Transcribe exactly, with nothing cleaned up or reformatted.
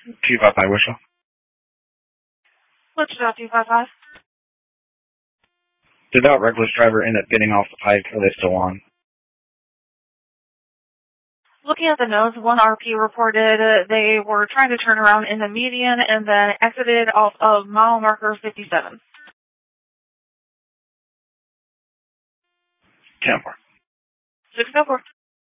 two five five Whistle. What's about two five five? Did that reckless driver end up getting off the pike, or are they still on? Looking at the notes, one R P reported uh, they were trying to turn around in the median and then exited off of mile marker fifty-seven. ten four. six oh four.